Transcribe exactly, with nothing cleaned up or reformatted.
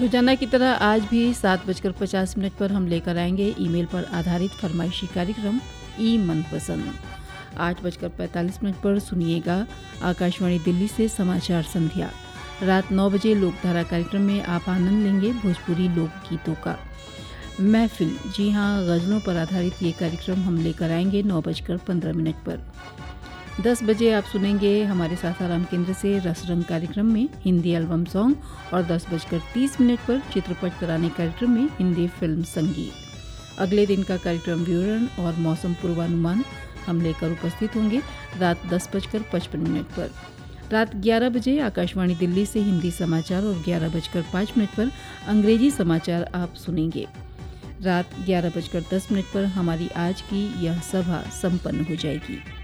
रोजाना की तरह आज भी सात बजकर पचास मिनट पर हम लेकर आएंगे ईमेल पर आधारित फरमाइशी कार्यक्रम ई मनपसंद। आठ बजकर पैंतालीस मिनट पर सुनिएगा आकाशवाणी दिल्ली से समाचार संध्या। रात नौ बजे लोकधारा कार्यक्रम में आप आनंद लेंगे भोजपुरी लोकगीतों का। महफिल, जी हाँ, गज़लों पर आधारित ये कार्यक्रम हम लेकर आएंगे नौ बजकर पंद्रह मिनट पर। दस बजे आप सुनेंगे हमारे सासाराम केंद्र से रसरंग कार्यक्रम में हिंदी एल्बम सॉन्ग और दस बजकर तीस मिनट पर चित्रपट कराने कार्यक्रम में हिंदी फिल्म संगीत। अगले दिन का कार्यक्रम विवरण और मौसम पूर्वानुमान हम लेकर उपस्थित होंगे रात दस बजकर पचपन मिनट पर। रात ग्यारह बजे आकाशवाणी दिल्ली से हिंदी समाचार और ग्यारह बजकर पाँच मिनट पर अंग्रेजी समाचार आप सुनेंगे। रात ग्यारह बजकर दस मिनट पर हमारी आज की यह सभा संपन्न हो जाएगी।